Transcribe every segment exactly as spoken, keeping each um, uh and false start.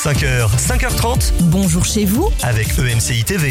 cinq heures, cinq heures trente. Bonjour chez vous avec E M C I T V.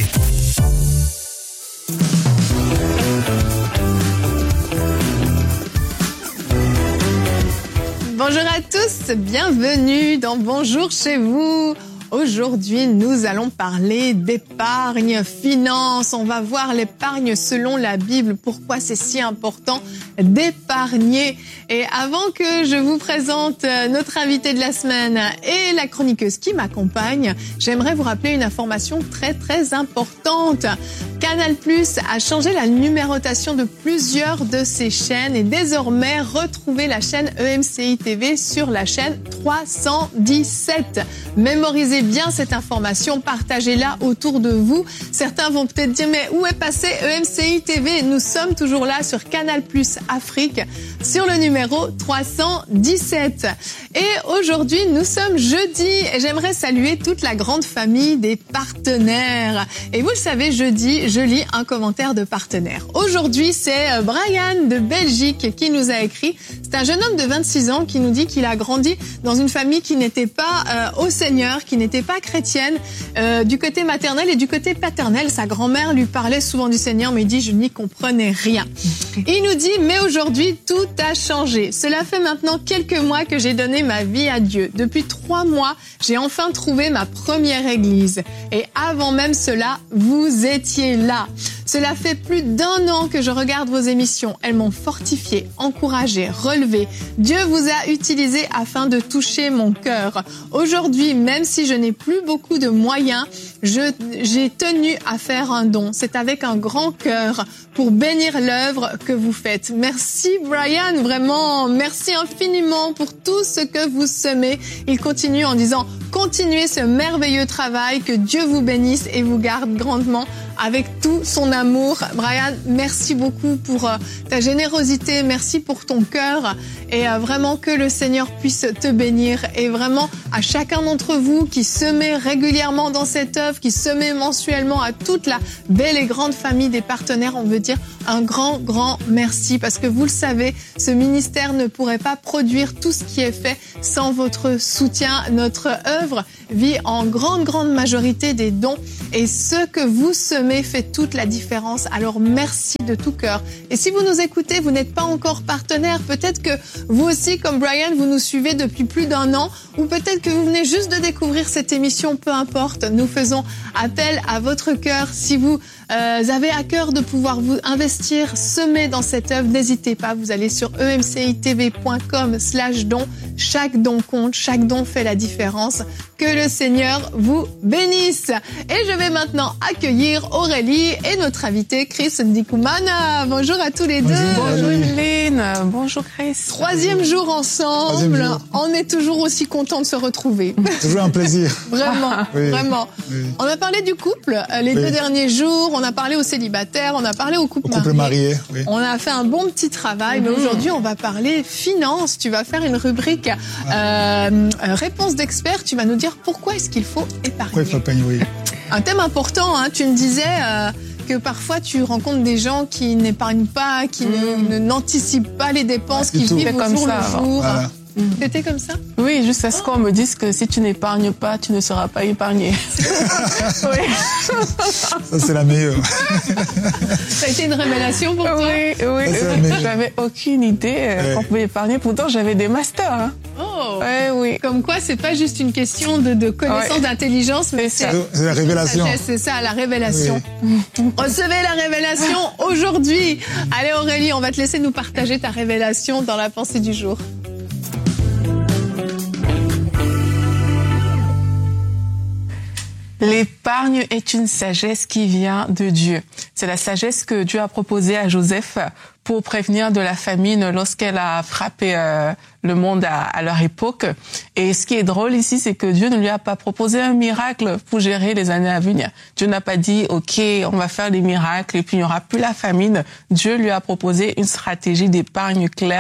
Bonjour à tous, bienvenue dans Bonjour chez vous. Aujourd'hui, nous allons parler d'épargne, finance. On va voir l'épargne selon la Bible. Pourquoi c'est si important d'épargner. Et avant que je vous présente notre invité de la semaine et la chroniqueuse qui m'accompagne, j'aimerais vous rappeler une information très très importante. Canal plus a changé la numérotation de plusieurs de ses chaînes et désormais retrouvez la chaîne E M C I T V sur la chaîne trois cent dix-sept. Mémorisez bien cette information, partagez-la autour de vous. Certains vont peut-être dire mais où est passé E M C I T V? Nous sommes toujours là sur Canal plus Afrique sur le numéro trois cent dix-sept. Et aujourd'hui, nous sommes jeudi et j'aimerais saluer toute la grande famille des partenaires. Et vous le savez, jeudi, je lis un commentaire de partenaire. Aujourd'hui, c'est Brian de Belgique qui nous a écrit. C'est un jeune homme de vingt-six ans qui nous dit qu'il a grandi dans une famille qui n'était pas euh, au Seigneur, qui n'était pas chrétienne, euh, du côté maternel et du côté paternel. Sa grand-mère lui parlait souvent du Seigneur, mais il dit « je n'y comprenais rien ». Il nous dit « mais aujourd'hui, tout a changé. Cela fait maintenant quelques mois que j'ai donné ma vie à Dieu. Depuis trois mois, j'ai enfin trouvé ma première église. Et avant même cela, vous étiez là. Cela fait plus d'un an que je regarde vos émissions. Elles m'ont fortifié, encouragé, relevé. Dieu vous a utilisé afin de toucher mon cœur. Aujourd'hui, même si je n'ai plus beaucoup de moyens, je, j'ai tenu à faire un don. C'est avec un grand cœur pour bénir l'œuvre que vous faites. Merci Brian, vraiment, merci infiniment pour tout ce que vous semez. Il continue en disant, continuez ce merveilleux travail, que Dieu vous bénisse et vous garde grandement avec tout son amour. Brian, merci beaucoup pour euh, ta générosité, merci pour ton cœur et euh, vraiment que le Seigneur puisse te bénir et vraiment à chacun d'entre vous qui semez régulièrement dans cette œuvre, qui semez mensuellement, à toute la belle et grande famille des partenaires, on veut dire un grand, grand merci parce que vous le savez, ce ministère ne pourrait pas produire tout ce qui est fait sans votre soutien. Notre œuvre vit en grande, grande majorité des dons et ce que vous semez fait toute la différence. Alors merci de tout cœur. Et si vous nous écoutez, vous n'êtes pas encore partenaire, peut-être que vous aussi, comme Brian, vous nous suivez depuis plus d'un an ou peut-être que vous venez juste de découvrir cette émission, peu importe. Nous faisons appel à votre cœur. Si vous euh, avez à cœur de pouvoir vous investir, semer dans cette œuvre, n'hésitez pas. Vous allez sur e m c i t v point com slash don. Chaque don compte, chaque don fait la différence. Que le Seigneur vous bénisse. Et je vais maintenant accueillir Aurélie et notre invité Chris Ndikumana. Bonjour à tous les deux. Bonjour Hélène, bonjour Chris. Troisième jour ensemble. Troisième jour. On est toujours aussi contents de se retrouver. Toujours un plaisir. Vraiment, oui, vraiment. Oui. On a parlé du couple les oui. deux derniers jours. On a parlé aux célibataires, on a parlé aux couples, Au couple mariés. mariés oui. On a fait un bon petit travail, mmh. mais aujourd'hui on va parler finance. Tu vas faire une rubrique ah. euh, réponse d'experts. Tu vas nous dire pourquoi est-ce qu'il faut épargner. Pourquoi il faut épargner, oui. Un thème important, hein. Tu me disais euh, que parfois tu rencontres des gens qui n'épargnent pas, qui mmh. ne, n'anticipent pas les dépenses, qui vivent au jour le jour. Voilà. T'étais comme ça? Oui, jusqu'à ce qu'on me dise que si tu n'épargnes pas, tu ne seras pas épargné. Oui. Ça, c'est la meilleure. Ça a été une révélation pour toi? Oui, oui. Ça, j'avais aucune idée ouais. qu'on pouvait épargner. Pourtant, j'avais des masters. Hein. Oh. Ouais, oui. Comme quoi, c'est pas juste une question de, de connaissance, ouais. d'intelligence, mais c'est, c'est, c'est la révélation. Sagesse, c'est ça, la révélation. Oui. Recevez la révélation aujourd'hui. Allez Aurélie, on va te laisser nous partager ta révélation dans la pensée du jour. L'épargne est une sagesse qui vient de Dieu. C'est la sagesse que Dieu a proposée à Joseph pour prévenir de la famine lorsqu'elle a frappé euh, le monde à, à leur époque. Et ce qui est drôle ici, c'est que Dieu ne lui a pas proposé un miracle pour gérer les années à venir. Dieu n'a pas dit, OK, on va faire des miracles et puis il n'y aura plus la famine. Dieu lui a proposé une stratégie d'épargne claire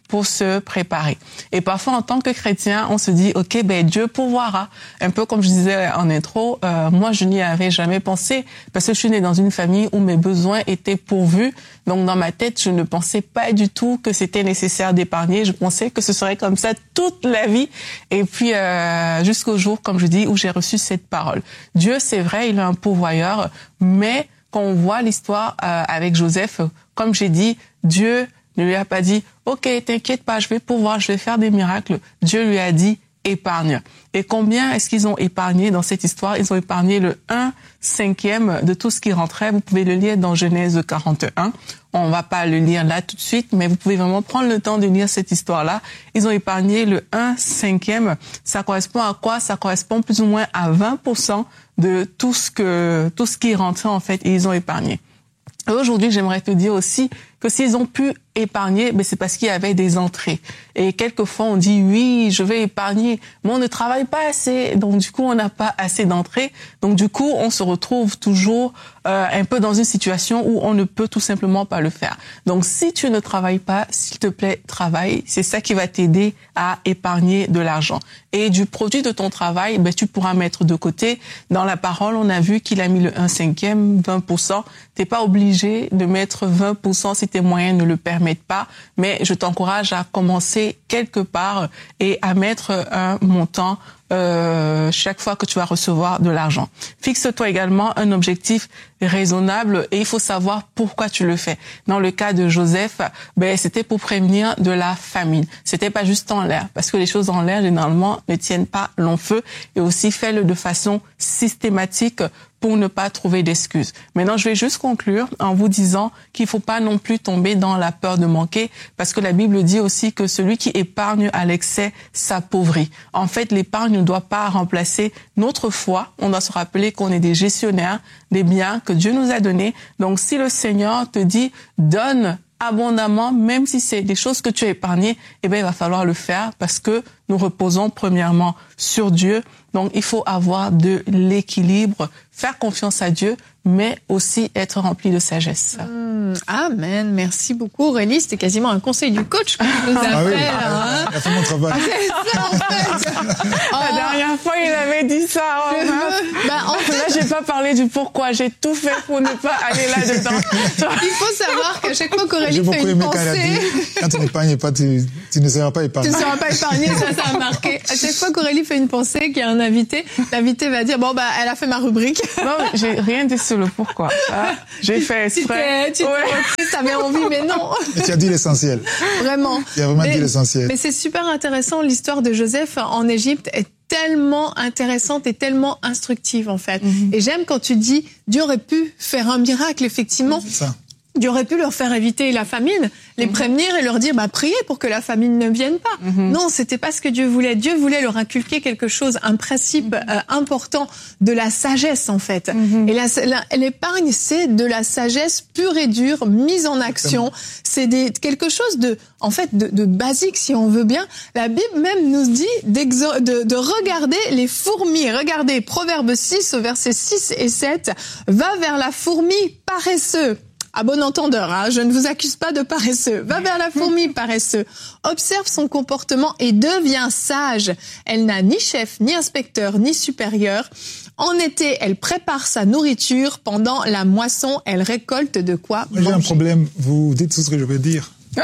pour se préparer. Et parfois, en tant que chrétien, on se dit, OK, ben Dieu pourvoira. Un peu comme je disais en intro, euh, moi, je n'y avais jamais pensé parce que je suis née dans une famille où mes besoins étaient pourvus. Donc, dans ma tête, je ne pensais pas du tout que c'était nécessaire d'épargner. Je pensais que ce serait comme ça toute la vie. Et puis, euh, jusqu'au jour, comme je dis, où j'ai reçu cette parole. Dieu, c'est vrai, il est un pourvoyeur, mais quand on voit l'histoire euh, avec Joseph, comme j'ai dit, Dieu ne lui a pas dit « Ok, t'inquiète pas, je vais pouvoir, je vais faire des miracles ». Dieu lui a dit « Épargne ». Et combien est-ce qu'ils ont épargné dans cette histoire? Ils ont épargné le un cinquième de tout ce qui rentrait. Vous pouvez le lire dans Genèse quarante et un. On va pas le lire là tout de suite, mais vous pouvez vraiment prendre le temps de lire cette histoire-là. Ils ont épargné le un cinquième. Ça correspond à quoi? Ça correspond plus ou moins à vingt pour cent de tout ce que, tout ce qui rentrait en fait, et ils ont épargné. Et aujourd'hui, j'aimerais te dire aussi que s'ils ont pu épargner, ben c'est parce qu'il y avait des entrées. Et quelquefois, on dit, oui, je vais épargner, mais on ne travaille pas assez. Donc, du coup, on n'a pas assez d'entrées. Donc, du coup, on se retrouve toujours euh, un peu dans une situation où on ne peut tout simplement pas le faire. Donc, si tu ne travailles pas, s'il te plaît, travaille. C'est ça qui va t'aider à épargner de l'argent. Et du produit de ton travail, ben, tu pourras mettre de côté. Dans la parole, on a vu qu'il a mis le un cinquième, vingt pour cent. T'es pas obligé de mettre vingt pour cent si tes moyens ne le permettent pas, mais je t'encourage à commencer quelque part et à mettre un montant euh, chaque fois que tu vas recevoir de l'argent. Fixe-toi également un objectif raisonnable et il faut savoir pourquoi tu le fais. Dans le cas de Joseph, ben c'était pour prévenir de la famine. C'était pas juste en l'air, parce que les choses en l'air généralement ne tiennent pas long feu, et aussi fais-le de façon systématique pour ne pas trouver d'excuses. Maintenant, je vais juste conclure en vous disant qu'il faut pas non plus tomber dans la peur de manquer, parce que la Bible dit aussi que celui qui épargne à l'excès s'appauvrit. En fait, l'épargne ne doit pas remplacer notre foi. On doit se rappeler qu'on est des gestionnaires des biens que Dieu nous a donnés. Donc, si le Seigneur te dit « donne », abondamment, même si c'est des choses que tu as épargnées, eh bien, il va falloir le faire parce que nous reposons premièrement sur Dieu. Donc, il faut avoir de l'équilibre, faire confiance à Dieu, mais aussi être rempli de sagesse. Mmh, amen. Merci beaucoup, Aurélie. C'était quasiment un conseil du coach que tu nous as ah fait. Oui, là, hein. Il a fait mon travail. C'est ça, en fait. Oh, la dernière fois, il avait dit ça. Oh, veux... bah, en fait... Là, j'ai pas parlé du pourquoi. J'ai tout fait pour ne pas aller là-dedans. Il faut savoir qu'à chaque fois qu'Aurélie fait une pensée... Quand, dit, quand tu n'épargnes pas, tu, tu ne seras pas épargné. Tu ne seras pas épargné, ça, ça a marqué. À chaque fois qu'Aurélie fait une pensée, qu'il y a un invité, l'invité va dire, bon, bah, elle a fait ma rubrique. Non, j'ai rien dit sur le pourquoi. Ah, j'ai fait exprès. Tu t'es, tu ouais. t'avais envie, mais non. Et tu as dit l'essentiel. Vraiment. Tu as vraiment mais, dit l'essentiel. Mais c'est super intéressant, l'histoire de Joseph en Égypte est tellement intéressante et tellement instructive, en fait. Mm-hmm. Et j'aime quand tu dis, Dieu aurait pu faire un miracle, effectivement. C'est ça. Dieu aurait pu leur faire éviter la famine, les mmh. prévenir et leur dire bah priez pour que la famine ne vienne pas. Mmh. Non, c'était pas ce que Dieu voulait. Dieu voulait leur inculquer quelque chose, un principe mmh. euh, important de la sagesse en fait. Mmh. Et la, la, l'épargne, c'est de la sagesse pure et dure, mise en action. C'est des, quelque chose de en fait de, de basique si on veut bien. La Bible même nous dit d'exo- de, de regarder les fourmis. Regardez Proverbe six au verset six et sept. Va vers la fourmi paresseux. À bon entendeur, hein, je ne vous accuse pas de paresseux. Va vers la fourmi paresseux. Observe son comportement et deviens sage. Elle n'a ni chef, ni inspecteur, ni supérieur. En été, elle prépare sa nourriture. Pendant la moisson, elle récolte de quoi Moi, manger. J'ai un problème. Vous dites tout ce que je veux dire. Oh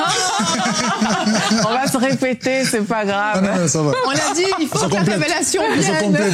on va se répéter, c'est pas grave. Non, non, ça va. On l'a dit, il faut que complète. La révélation vienne.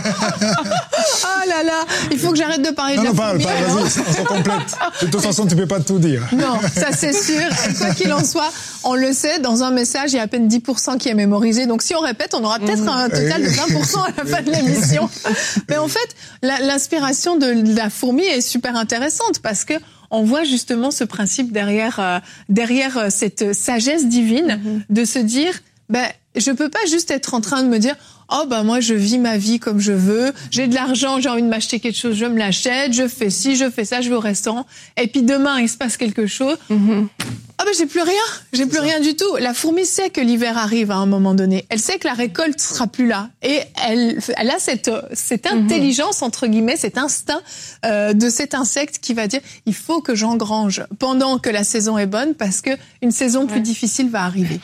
Oh là là, il faut que j'arrête de parler non, de non, la parle, fourmi. parle, vas-y, on se complète. De toute façon, tu peux pas tout dire. Non, ça c'est sûr. Et quoi qu'il en soit, on le sait, dans un message, il y a à peine dix pour cent qui est mémorisé. Donc si on répète, on aura peut-être un total de vingt pour cent à la fin de l'émission. Mais en fait, la, l'inspiration de la fourmi est super intéressante parce que on voit justement ce principe derrière euh, derrière euh, cette sagesse divine mm-hmm. de se dire ben je peux pas juste être en train de me dire oh bah moi je vis ma vie comme je veux, j'ai de l'argent, j'ai envie de m'acheter quelque chose, je me l'achète, je fais ci, je fais ça, je vais au restaurant et puis demain il se passe quelque chose. Mm-hmm. Ah ben j'ai plus rien, j'ai plus rien du tout. La fourmi sait que l'hiver arrive à un moment donné. Elle sait que la récolte sera plus là et elle, elle a cette cette intelligence entre guillemets, cet instinct euh, de cet insecte qui va dire il faut que j'engrange pendant que la saison est bonne parce que une saison plus ouais. difficile va arriver.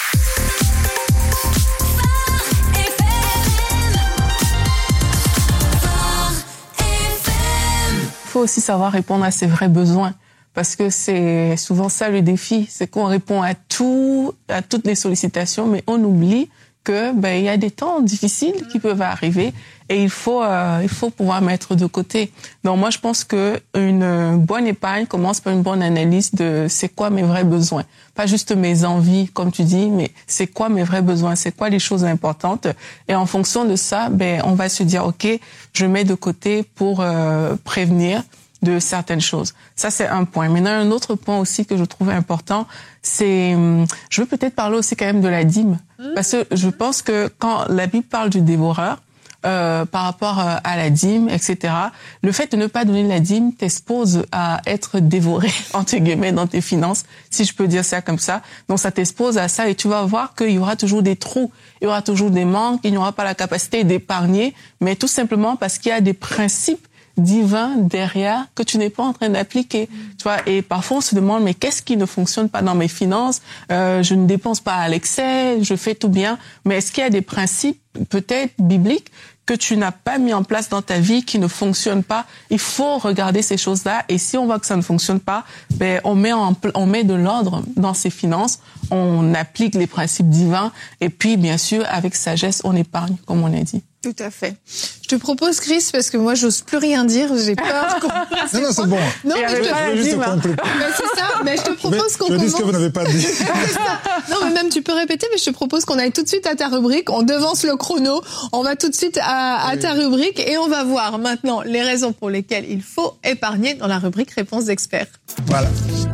Il faut aussi savoir répondre à ses vrais besoins. Parce que c'est souvent ça le défi, c'est qu'on répond à tout, à toutes les sollicitations, mais on oublie que ben il y a des temps difficiles qui peuvent arriver et il faut euh, il faut pouvoir mettre de côté. Donc moi je pense que une bonne épargne commence par une bonne analyse de c'est quoi mes vrais besoins, pas juste mes envies comme tu dis, mais c'est quoi mes vrais besoins, c'est quoi les choses importantes et en fonction de ça, ben on va se dire ok, je mets de côté pour euh, prévenir de certaines choses. Ça, c'est un point. Maintenant, un autre point aussi que je trouvais important, c'est, je veux peut-être parler aussi quand même de la dîme. Parce que je pense que quand la Bible parle du dévoreur, euh, par rapport à la dîme, et cetera, le fait de ne pas donner la dîme t'expose à être dévoré, entre guillemets, dans tes finances, si je peux dire ça comme ça. Donc, ça t'expose à ça et tu vas voir qu'il y aura toujours des trous, il y aura toujours des manques, il n'y aura pas la capacité d'épargner, mais tout simplement parce qu'il y a des principes divin derrière que tu n'es pas en train d'appliquer, tu vois. Et parfois on se demande mais qu'est-ce qui ne fonctionne pas dans mes finances, euh, je ne dépense pas à l'excès, je fais tout bien, mais est-ce qu'il y a des principes peut-être bibliques que tu n'as pas mis en place dans ta vie qui ne fonctionnent pas? Il faut regarder ces choses-là et si on voit que ça ne fonctionne pas, ben on met en, on met de l'ordre dans ses finances, on applique les principes divins et puis bien sûr avec sagesse on épargne comme on a dit. Tout à fait. Je te propose, Chris, parce que moi, j'ose plus rien dire, j'ai peur qu'on... Non, non, c'est bon. Non, mais je, je, juste ben, c'est ça, mais je te propose qu'on je commence... dis ce que vous n'avez pas dit. Non, mais même tu peux répéter, mais je te propose qu'on aille tout de suite à ta rubrique, on devance le chrono, on va tout de suite à, à oui. ta rubrique et on va voir maintenant les raisons pour lesquelles il faut épargner dans la rubrique Réponse d'experts. Voilà.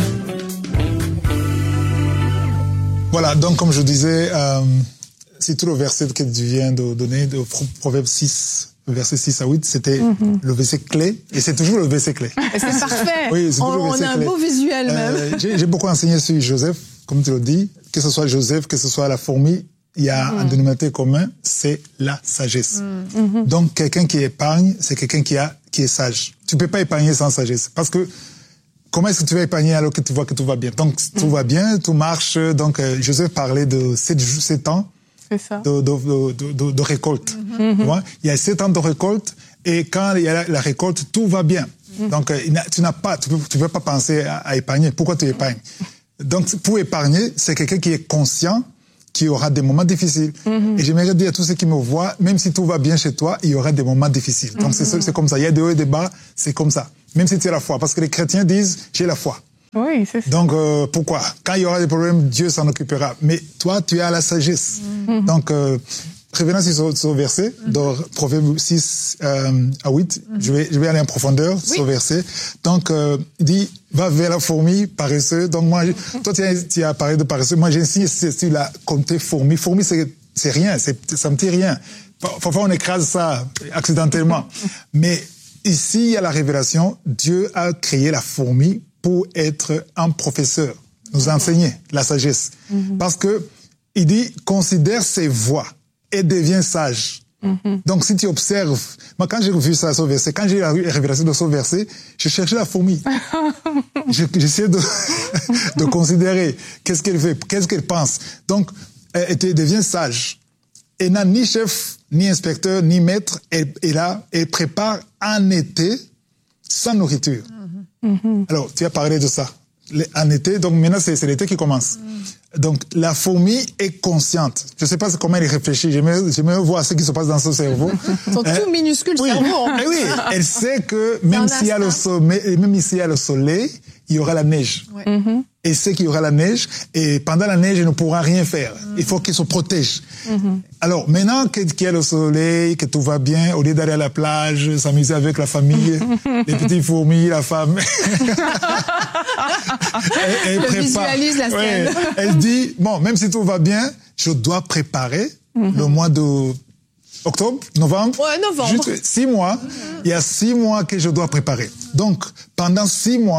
Voilà, donc comme je disais... Euh... C'est tout le verset que tu viens de donner, de Proverbe six, verset six à huit, c'était mm-hmm. le verset clé, et c'est toujours le verset clé. Et c'est parfait. Oui, c'est toujours on, le verset on a un clé. beau visuel même. Euh, j'ai, j'ai beaucoup enseigné sur Joseph, comme tu le dis, que ce soit Joseph, que ce soit la fourmi, il y a mm-hmm. un dénominateur commun, c'est la sagesse. Mm-hmm. Donc quelqu'un qui épargne, c'est quelqu'un qui a qui est sage. Tu peux pas épargner sans sagesse, parce que comment est-ce que tu vas épargner alors que tu vois que tout va bien? Donc tout mm-hmm. va bien, tout marche. Donc euh, Joseph parlait de sept, sept ans. De, de, de, de, de récolte. Mm-hmm. Tu vois? Il y a sept ans de récolte et quand il y a la, la récolte, tout va bien. Mm-hmm. Donc, euh, tu n'as pas, tu peux, tu peux pas penser à, à épargner. Pourquoi tu épargnes? Donc, pour épargner, c'est quelqu'un qui est conscient qu'il y aura des moments difficiles. Mm-hmm. Et j'aimerais dire à tous ceux qui me voient, même si tout va bien chez toi, il y aura des moments difficiles. Donc, mm-hmm. c'est, c'est comme ça. Il y a des hauts et des bas, c'est comme ça. Même si tu as la foi. Parce que les chrétiens disent, j'ai la foi. Oui, c'est ça. Donc, euh, pourquoi? Quand il y aura des problèmes, Dieu s'en occupera. Mais toi, tu as la sagesse. Mm-hmm. Donc, euh, revenons sur ce, ce verset, mm-hmm. dans Proverbe six euh, à huit. Mm-hmm. Je vais, je vais aller en profondeur oui. sur ce verset. Donc, euh, il dit, va vers la fourmi, paresseux. Donc, moi, mm-hmm. toi, tu as, tu as parlé de paresseux. Moi, j'insiste sur la compter fourmi. Fourmi, c'est, c'est rien. C'est, ça me dit rien. Parfois, on écrase ça accidentellement. Mais ici, il y a la révélation. Dieu a créé la fourmi pour être un professeur, nous enseigner la sagesse. Mm-hmm. Parce que il dit, considère ses voies et deviens sage. Mm-hmm. Donc, si tu observes, moi, quand j'ai vu ça, ce verset, quand j'ai eu la révélation de ce verset, je cherchais la fourmi. J'essayais de, de considérer qu'est-ce qu'elle fait, qu'est-ce qu'elle pense. Donc, elle devient sage. Elle n'a ni chef, ni inspecteur, ni maître. Elle, elle, a, elle prépare un été sans nourriture. Mm-hmm. Alors, tu as parlé de ça. En été, donc maintenant, c'est, c'est l'été qui commence. Mm. Donc, la fourmi est consciente. Je ne sais pas comment elle réfléchit. J'aimerais, j'aimerais voir ce qui se passe dans son cerveau. Son euh, tout minuscule oui. cerveau. Eh oui, elle sait que même s'il y a le soleil, même s'il y a le soleil, il y aura la neige. Ouais. Mm-hmm. Elle sait qu'il y aura la neige et pendant la neige, elle ne pourra rien faire. Mm. Il faut qu'elle se protège. Mm-hmm. Alors, maintenant qu'il y a le soleil, que tout va bien, au lieu d'aller à la plage, s'amuser avec la famille, les petites fourmis, la femme, elle, elle je prépare. Visualise la scène. Ouais, elle dit, bon, même si tout va bien, je dois préparer mm-hmm. le mois de octobre, novembre. Ouais, novembre. Juste six mois. Mm-hmm. Il y a six mois que je dois préparer. Donc, pendant six mois,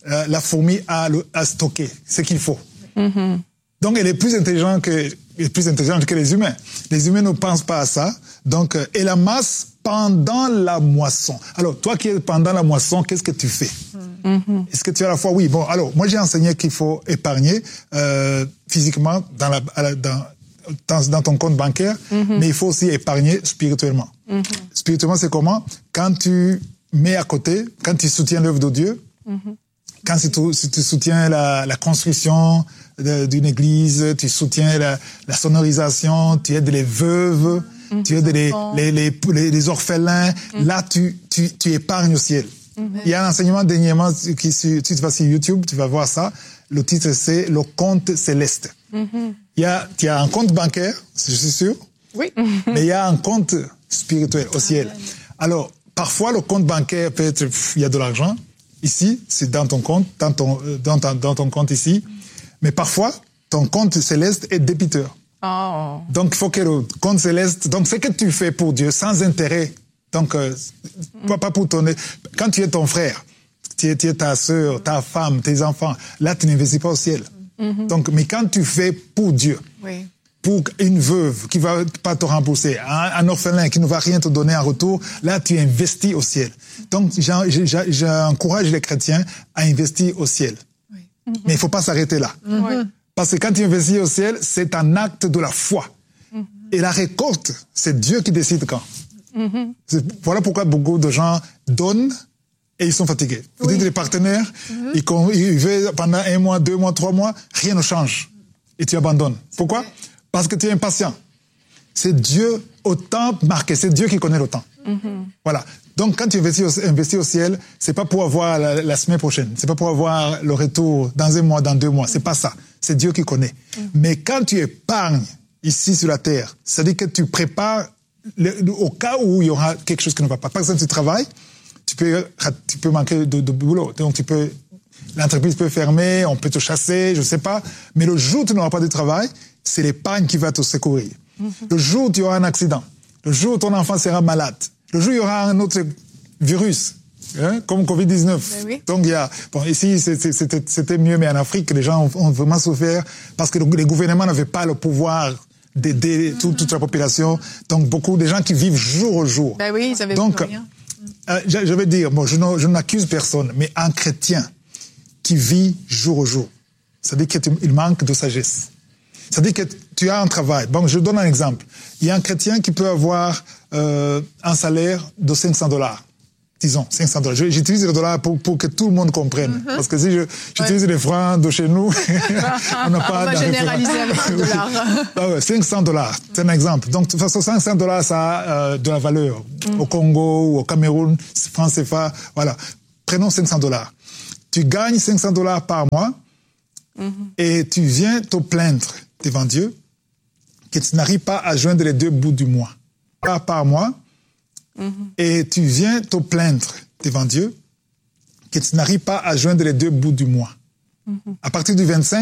euh, la fourmi a, le, a stocké ce qu'il faut. Mm-hmm. Donc, elle est plus intelligente que, elle est plus intelligente que les humains. Les humains ne pensent pas à ça. Donc, euh, et la masse pendant la moisson. Alors, toi qui es pendant la moisson, qu'est-ce que tu fais? Mm-hmm. Est-ce que tu as la foi? Oui. Bon, alors, moi, j'ai enseigné qu'il faut épargner euh, physiquement dans, la, dans, dans, dans ton compte bancaire, mm-hmm. mais il faut aussi épargner spirituellement. Mm-hmm. Spirituellement, c'est comment? Quand tu mets à côté, quand tu soutiens l'œuvre de Dieu, mm-hmm. quand si tu, si tu soutiens la, la construction d'une église, tu soutiens la, la sonorisation, tu aides les veuves, mmh, tu aides les, les, les, les, les orphelins, mmh. là tu, tu, tu épargnes au ciel. Mmh. Il y a un enseignement dernièrement, qui, si tu vas sur YouTube, tu vas voir ça, le titre c'est « Le compte céleste mmh. ». Il y a, il y a un compte bancaire, je suis sûr, oui. mais il y a un compte spirituel au ciel. Alors, parfois le compte bancaire peut être, pff, il y a de l'argent, ici, c'est dans ton compte, dans ton, dans ton, dans ton compte ici, mais parfois, ton compte céleste est débiteur. Oh. Donc, il faut que le compte céleste... Donc, ce que tu fais pour Dieu, sans intérêt, donc, euh, mm. pas pour ton... Quand tu es ton frère, tu es, tu es ta sœur, ta femme, tes enfants, là, tu n'investis pas au ciel. Mm-hmm. Donc, mais quand tu fais pour Dieu, oui. pour une veuve qui va pas te rembourser, un, un orphelin qui ne va rien te donner en retour, là, tu investis au ciel. Donc, j'encourage les chrétiens à investir au ciel. Mm-hmm. Mais il faut pas s'arrêter là. Mm-hmm. Parce que quand tu investis au ciel, c'est un acte de la foi. Mm-hmm. Et la récolte, c'est Dieu qui décide quand. Mm-hmm. Voilà pourquoi beaucoup de gens donnent et ils sont fatigués. Vous oui. dites les partenaires, mm-hmm. ils, ils veulent pendant un mois, deux mois, trois mois, rien ne change. Et tu abandonnes. Pourquoi? Parce que tu es impatient. C'est Dieu au temps marqué. C'est Dieu qui connaît le temps. Mm-hmm. Voilà. Donc, quand tu investis au, investis au ciel, c'est pas pour avoir la, la semaine prochaine. C'est pas pour avoir le retour dans un mois, dans deux mois. C'est pas ça. C'est Dieu qui connaît. Mm. Mais quand tu épargnes ici sur la terre, c'est-à-dire que tu prépares le, au cas où il y aura quelque chose qui ne va pas. Par exemple, tu travailles, tu peux, tu peux manquer de, de boulot. Donc, tu peux, l'entreprise peut fermer, on peut te chasser, je sais pas. Mais le jour où tu n'auras pas de travail, c'est l'épargne qui va te secourir. Mm-hmm. Le jour où tu auras un accident, le jour où ton enfant sera malade, le jour où il y aura un autre virus, hein, comme covid dix-neuf. Ben oui. Donc, il y a, bon, ici, c'était, c'était mieux, mais en Afrique, les gens ont, ont vraiment souffert parce que les gouvernements n'avaient pas le pouvoir d'aider mm-hmm. toute, toute la population. Donc, beaucoup de gens qui vivent jour au jour. Ben oui, ils avaient Donc, plus rien. Euh, je, je vais dire, bon, je, je n'accuse personne, mais un chrétien qui vit jour au jour, ça veut dire qu'il manque de sagesse. Ça veut dire que tu as un travail. Bon, je donne un exemple. Il y a un chrétien qui peut avoir euh, un salaire de cinq cents dollars. Disons, cinq cents dollars. J'utilise le dollar pour, pour que tout le monde comprenne. Mm-hmm. Parce que si je, j'utilise ouais. les francs de chez nous, on n'a pas... On va généraliser avec un dollar. Ah ouais, cinq cents dollars, c'est un exemple. Donc, de toute façon, cinq cents dollars, ça a euh, de la valeur. Mm. Au Congo ou au Cameroun, franc C F A, voilà. Prenons cinq cents dollars. Tu gagnes cinq cents dollars par mois mm-hmm. et tu viens te plaindre devant Dieu que tu n'arrives pas à joindre les deux bouts du mois. Par mois, mm-hmm. et tu viens te plaindre devant Dieu que tu n'arrives pas à joindre les deux bouts du mois. Mm-hmm. À partir du vingt-cinq,